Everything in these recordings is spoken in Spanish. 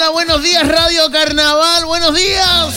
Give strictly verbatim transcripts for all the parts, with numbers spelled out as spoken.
hola, buenos días, Radio Carnaval, buenos días.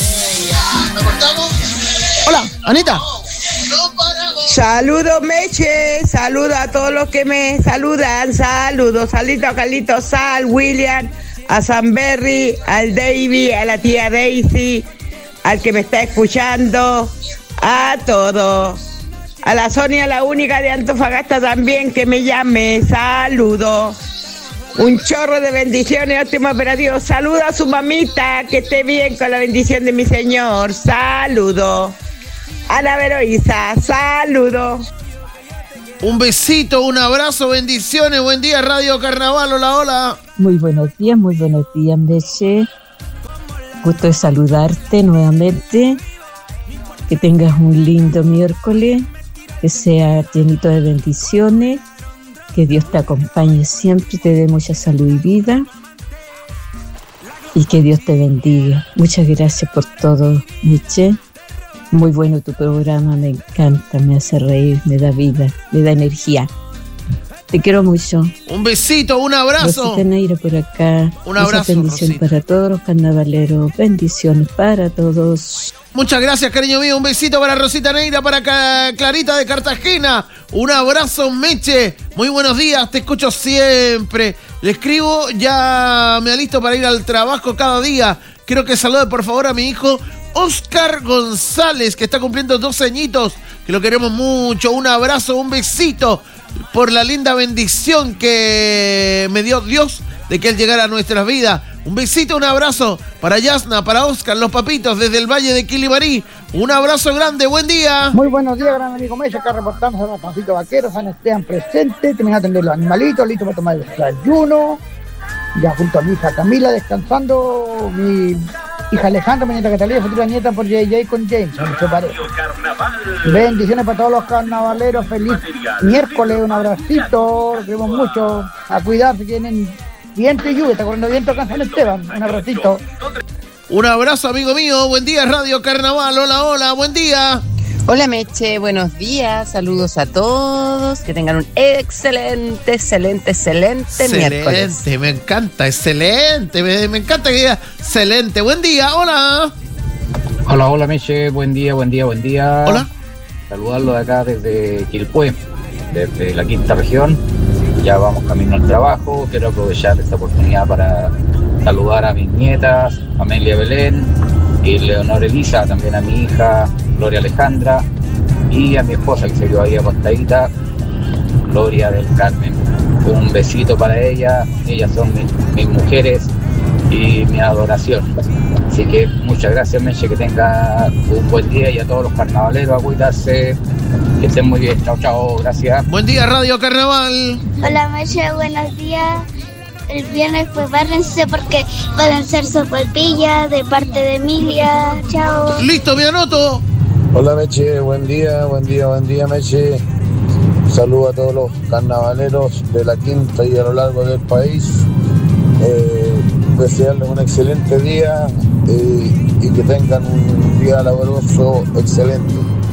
Hola, Anita. Saludos, Meche, saludos a todos los que me saludan, saludos, salito a Carlito Sal, William, a Sanberry, al Davy, a la tía Daisy, al que me está escuchando, a todos. A la Sonia, la única de Antofagasta también, que me llame, saludos. Un chorro de bendiciones, óptimo operativo. Saludos a su mamita, que esté bien con la bendición de mi Señor, saludos. Ana Veroiza, saludos. Un besito, un abrazo, bendiciones, buen día, Radio Carnaval, hola, hola. Muy buenos días, muy buenos días, Meche. Gusto de saludarte nuevamente. Que tengas un lindo miércoles, que sea llenito de bendiciones, que Dios te acompañe siempre, te dé mucha salud y vida, y que Dios te bendiga. Muchas gracias por todo, Meche. Muy bueno tu programa, me encanta, me hace reír, me da vida, me da energía. Te quiero mucho. Un besito, un abrazo. Rosita Neira por acá. Un abrazo, bendición Rosita. Para todos los carnavaleros. Bendiciones para todos. Muchas gracias, cariño mío. Un besito para Rosita Neira, para Clarita de Cartagena. Un abrazo, Meche. Muy buenos días, te escucho siempre. Le escribo, ya me alisto para ir al trabajo cada día. Quiero que salude por favor a mi hijo Oscar González, que está cumpliendo doce añitos, que lo queremos mucho. Un abrazo, un besito por la linda bendición que me dio Dios de que él llegara a nuestras vidas. Un besito, un abrazo para Yasna, para Oscar, los papitos desde el Valle de Quilibarí. Un abrazo grande, buen día. Muy buenos días, gran amigo Meche, acá reportamos a Ratoncito Vaquero, San Esteban presente, terminando de atender los animalitos, listo para tomar el desayuno. Ya junto a mi hija Camila, descansando, mi hija Alejandra, mi nieta Catalina, futura nieta por J J con James, me separé. Bendiciones para todos los carnavaleros, feliz miércoles, un abracito, los queremos mucho, a cuidarse, tienen viento y lluvia, está corriendo viento acá en San Esteban, un abracito. Un abrazo, amigo mío, buen día, Radio Carnaval, hola, hola, buen día. Hola Meche, buenos días, saludos a todos, que tengan un excelente, excelente, excelente, excelente miércoles. Excelente, me encanta, excelente, me, me encanta que diga excelente, buen día, hola. Hola, hola Meche, buen día, buen día, buen día. Hola. Saludarlo de acá desde Quilpué, desde la quinta región, ya vamos camino al trabajo, quiero aprovechar esta oportunidad para saludar a mis nietas, Amelia Belén y Leonor Elisa, también a mi hija Gloria Alejandra y a mi esposa que se quedó ahí acostadita, Gloria del Carmen. Un besito para ella, ellas son mis, mis mujeres y mi adoración. Así que muchas gracias, Meche, que tenga un buen día, y a todos los carnavaleros a cuidarse, que estén muy bien. Chao, chao, gracias. Buen día, Radio Carnaval. Hola, Meche, buenos días. El viernes prepárense porque van a hacer sopapilla de parte de Emilia. Chao. Listo, me anoto. Hola Meche, buen día, buen día, buen día Meche. Saludo a todos los carnavaleros de la quinta y a lo largo del país. Eh, desearles un excelente día eh, y que tengan un día laborioso excelente.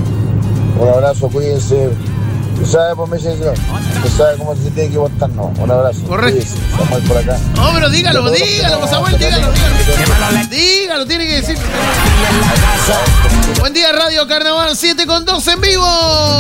Un abrazo, cuídense. ¿Tú sabes, pues, Meche? ¿Tú sabes cómo se tiene que votar? No, un abrazo. Correcto. Cuídense. Samuel por acá. No, pero dígalo, dígalo, Samuel, dígalo, dígalo. Dígalo, tiene que decir. Buen día, Radio Carnaval, siete con dos en vivo.